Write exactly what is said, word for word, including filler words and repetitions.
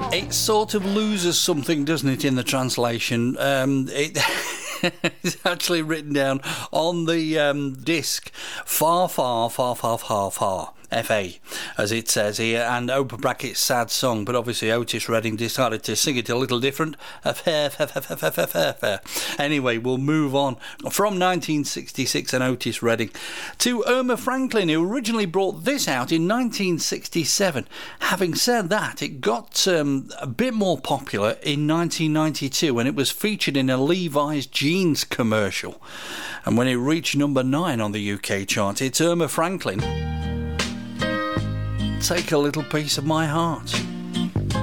It sort of loses something, doesn't it, in the translation? Um, it it's actually written down on the um, disc, far, far, far, far, far, far. F A, as it says here, and open brackets, sad song, but obviously Otis Redding decided to sing it a little different. Anyway, we'll move on from nineteen sixty-six and Otis Redding to Irma Franklin, who originally brought this out in nineteen sixty-seven. Having said that, it got um, a bit more popular in nineteen ninety-two when it was featured in a Levi's jeans commercial, and when it reached number nine on the U K chart. It's Irma Franklin. Take a little piece of my heart.